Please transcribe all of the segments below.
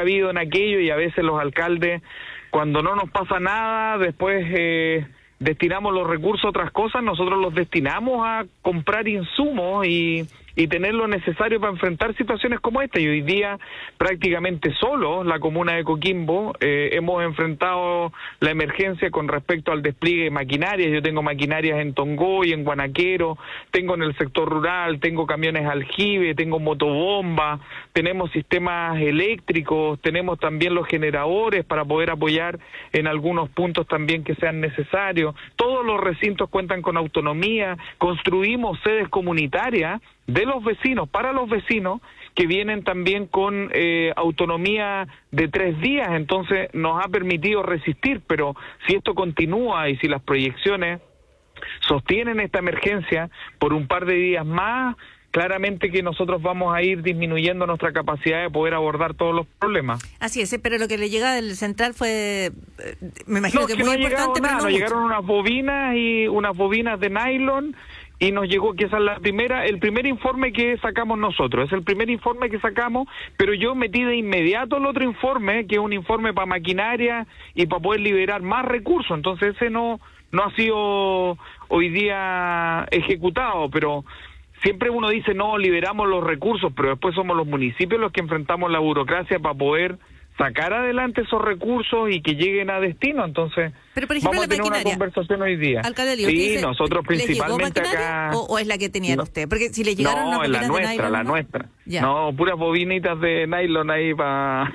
precavidos en aquello, y a veces los alcaldes, cuando no nos pasa nada, después destinamos los recursos a otras cosas. Nosotros los destinamos a comprar insumos y tener lo necesario para enfrentar situaciones como esta. Y hoy día, prácticamente solo, la comuna de Coquimbo, hemos enfrentado la emergencia con respecto al despliegue de maquinarias. Yo tengo maquinarias en Tongoy, en Guanaquero, tengo en el sector rural, tengo camiones aljibe, tengo motobombas, tenemos sistemas eléctricos, tenemos también los generadores para poder apoyar en algunos puntos también que sean necesarios. Todos los recintos cuentan con autonomía, construimos sedes comunitarias de los vecinos, para los vecinos, que vienen también con autonomía de 3 días, entonces nos ha permitido resistir. Pero si esto continúa y si las proyecciones sostienen esta emergencia por un par de días más, claramente que nosotros vamos a ir disminuyendo nuestra capacidad de poder abordar todos los problemas. Así es, pero lo que le llega del central fue, me imagino que muy importante, pero no nos llegaron unas bobinas de nylon, y nos llegó, que esa es el primer informe que sacamos nosotros, es el primer informe que sacamos, pero yo metí de inmediato el otro informe, que es un informe para maquinaria y para poder liberar más recursos. Entonces ese no ha sido hoy día ejecutado, pero siempre uno dice, no, liberamos los recursos, pero después somos los municipios los que enfrentamos la burocracia para poder sacar adelante esos recursos y que lleguen a destino. Entonces, pero por ejemplo, vamos a tener una conversación hoy día. Alcalde, sí, dice, nosotros principalmente acá... ¿O es la que tenían usted? Porque si le llegaron unas bobinas de nylon... la nuestra. Ya. No, puras bobinitas de nylon ahí para...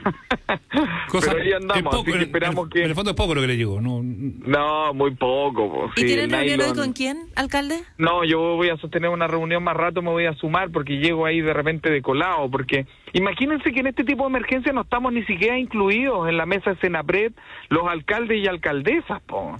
Pero ahí andamos, poco, así que esperamos que... En el fondo es poco lo que le llegó, ¿no? No, muy poco. Pues, ¿Y tienen reunión hoy con quién, alcalde? No, yo voy a sostener una reunión más rato, me voy a sumar, porque llego ahí de repente de colado, porque imagínense que en este tipo de emergencia no estamos ni siquiera incluidos en la mesa de Senapred los alcaldes y alcaldesas, po.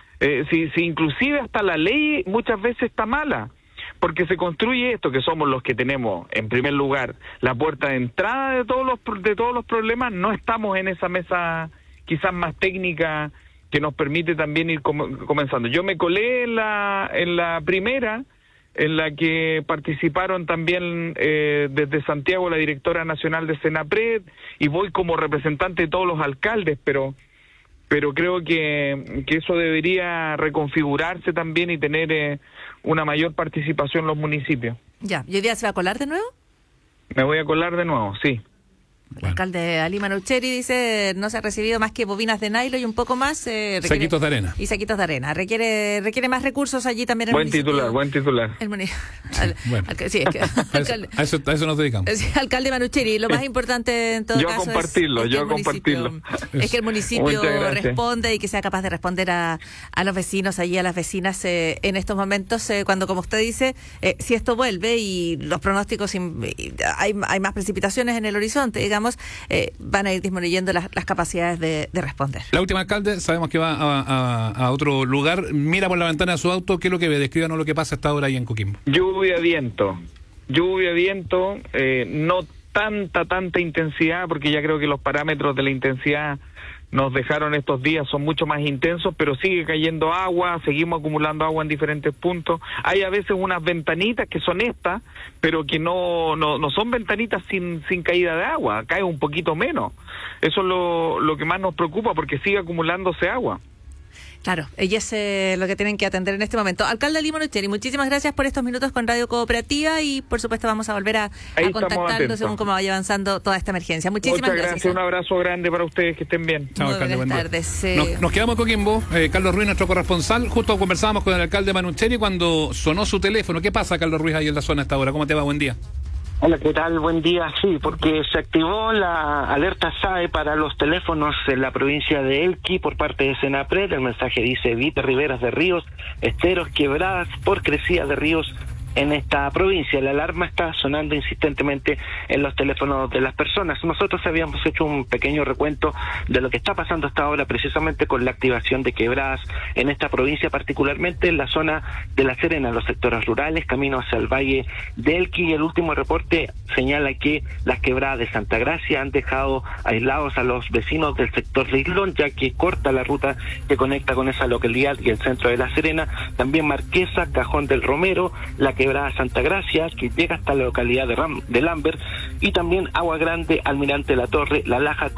Si inclusive hasta la ley muchas veces está mala, porque se construye esto, que somos los que tenemos en primer lugar la puerta de entrada de todos los problemas. No estamos en esa mesa quizás más técnica que nos permite también ir comenzando. Yo me colé en la primera, en la que participaron también desde Santiago la directora nacional de Senapred, y voy como representante de todos los alcaldes, pero creo que eso debería reconfigurarse también y tener una mayor participación en los municipios. Ya, ¿y hoy día se va a colar de nuevo? Me voy a colar de nuevo, sí. El alcalde Ali Manucheri dice, no se ha recibido más que bobinas de nylon y un poco más. Saquitos de arena. Y saquitos de arena. Requiere más recursos allí también. Buen titular. El bueno. Sí, es que, a eso nos dedicamos. Alcalde Manucheri, lo más importante en todo caso compartirlo. Es que el municipio responde y que sea capaz de responder a los vecinos allí, a las vecinas en estos momentos, cuando, como usted dice, si esto vuelve y los pronósticos, hay más precipitaciones en el horizonte, digamos, van a ir disminuyendo las capacidades de responder. La última, alcalde, sabemos que va a otro lugar. Mira por la ventana de su auto, ¿qué es lo que ve? Descríbanos lo que pasa hasta ahora ahí en Coquimbo. Lluvia, viento, no tanta intensidad, porque ya creo que los parámetros de la intensidad nos dejaron estos días, son mucho más intensos, pero sigue cayendo agua, seguimos acumulando agua en diferentes puntos. Hay a veces unas ventanitas que son estas, pero que no son ventanitas sin caída de agua, cae un poquito menos. Eso es lo que más nos preocupa, porque sigue acumulándose agua. Claro, y es lo que tienen que atender en este momento. Alcalde Ali Manucheri, muchísimas gracias por estos minutos con Radio Cooperativa, y por supuesto vamos a volver a contactarlo según cómo vaya avanzando toda esta emergencia. Muchísimas gracias. Un abrazo grande para ustedes, que estén bien. Chao, alcalde, buenas tardes. Nos quedamos en Coquimbo. Carlos Ruiz, nuestro corresponsal, justo conversábamos con el alcalde Manucheri cuando sonó su teléfono. ¿Qué pasa, Carlos Ruiz, ahí en la zona hasta ahora? ¿Cómo te va? Buen día. Hola, ¿qué tal? Buen día. Sí, porque se activó la alerta SAE para los teléfonos en la provincia de Elqui por parte de Senapred. El mensaje dice: evite riberas de ríos, esteros, quebradas por crecida de ríos en esta provincia. La alarma está sonando insistentemente en los teléfonos de las personas. Nosotros habíamos hecho un pequeño recuento de lo que está pasando hasta ahora, precisamente con la activación de quebradas en esta provincia, particularmente en la zona de La Serena, los sectores rurales, camino hacia el valle de Elqui. El último reporte señala que las quebradas de Santa Gracia han dejado aislados a los vecinos del sector de Islón, ya que corta la ruta que conecta con esa localidad y el centro de La Serena. También Marquesa, Cajón del Romero, la quebrada Santa Gracia, que llega hasta la localidad de Lambert, y también Agua Grande, Almirante La Torre, La Laja,